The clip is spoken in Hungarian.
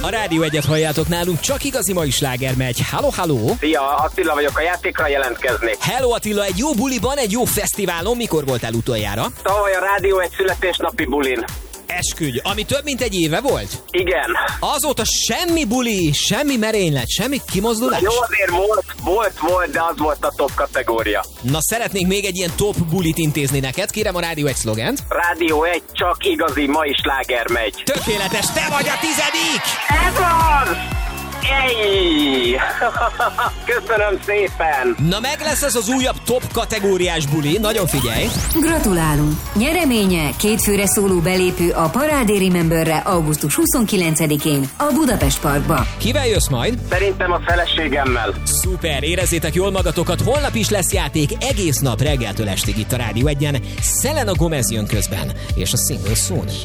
A Rádió Egyet halljátok nálunk, csak igazi mai sláger megy. Halló, halló! Szia, Attila vagyok, a játékra jelentkeznék. Hello Attila, egy jó buliban, egy jó fesztiválon, mikor voltál utoljára? Tavaly a Rádió egy születésnapi bulin. Esküdj, ami több mint egy éve volt? Igen. Azóta semmi buli, semmi merénylet, semmi kimozdulás? Jó, azért volt, de az volt a top kategória. Na, szeretnénk még egy ilyen top bulit intézni neked, kérem a Rádió Egy szlogent. Rádió egy, csak igazi mai sláger megy. Tökéletes, te vagy a 10. Ez az! Ej! Köszönöm szépen! Na, meg lesz ez az újabb top kategóriás buli, nagyon figyelj! Gratulálunk! Nyereménye 2 főre szóló belépő a Parádé Rememberre augusztus 29-én a Budapest Parkba. Kivel jössz majd? Szerintem a feleségemmel. Szuper, érezzétek jól magatokat, holnap is lesz játék egész nap reggeltől estig itt a Rádió Egyen. Selena Gomez jön közben, és a Single Soon.